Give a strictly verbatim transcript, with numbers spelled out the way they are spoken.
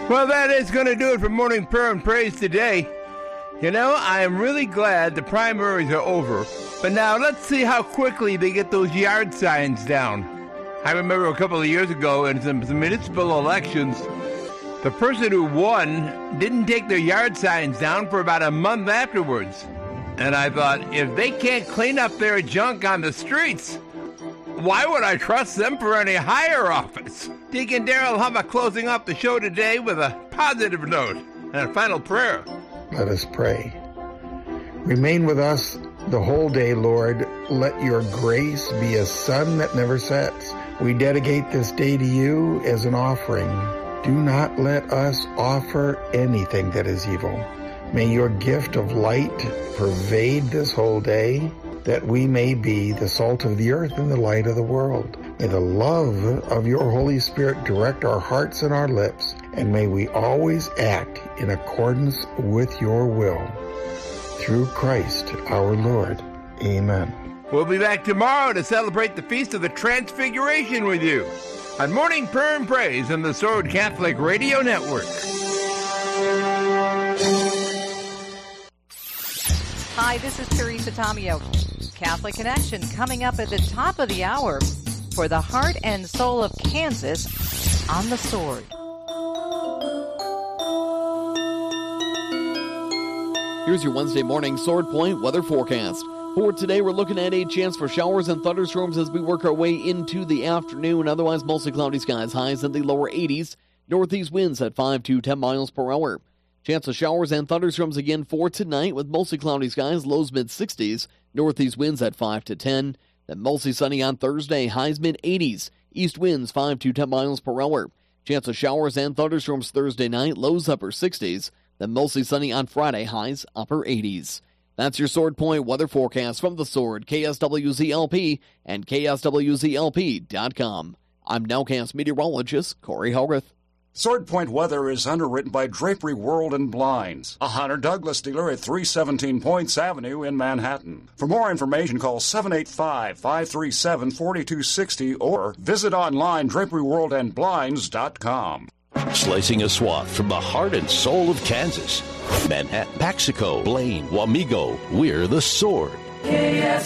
Well, that is going to do it for Morning Prayer and Praise today. You know, I am really glad the primaries are over. But now let's see how quickly they get those yard signs down. I remember a couple of years ago in some municipal elections, the person who won didn't take their yard signs down for about a month afterwards. And I thought, if they can't clean up their junk on the streets, why would I trust them for any higher office? Deacon Darrell Humma closing off the show today with a positive note and a final prayer. Let us pray. Remain with us the whole day, Lord. Let your grace be a sun that never sets. We dedicate this day to you as an offering. Do not let us offer anything that is evil. May your gift of light pervade this whole day, that we may be the salt of the earth and the light of the world. May the love of your Holy Spirit direct our hearts and our lips, and may we always act in accordance with your will. Through Christ our Lord. Amen. We'll be back tomorrow to celebrate the Feast of the Transfiguration with you on Morning Prayer and Praise on the Sword Catholic Radio Network. Hi, this is Teresa Tomeo. Catholic Connection coming up at the top of the hour for the heart and soul of Kansas on the Sword. Here's your Wednesday morning Sword Point weather forecast. For today, we're looking at a chance for showers and thunderstorms as we work our way into the afternoon. Otherwise, mostly cloudy skies, highs in the lower eighties. Northeast winds at five to ten miles per hour. Chance of showers and thunderstorms again for tonight with mostly cloudy skies, lows mid-sixties. Northeast winds at five to ten. Then mostly sunny on Thursday, highs mid-eighties. East winds five to ten miles per hour. Chance of showers and thunderstorms Thursday night, lows upper sixties. Then mostly sunny on Friday, highs upper eighties. That's your Sword Point weather forecast from the Sword, K S W Z L P, and K S W Z L P dot com. I'm Nowcast meteorologist Corey Hogarth. Sword Point weather is underwritten by Drapery World and Blinds, a Hunter Douglas dealer at three seventeen Points Avenue in Manhattan. For more information, call seven eight five, five three seven, four two six zero or visit online drapery world and blinds dot com. Slicing a swath from the heart and soul of Kansas. Manhattan, Paxico, Blaine, Wamego, we're the Sword.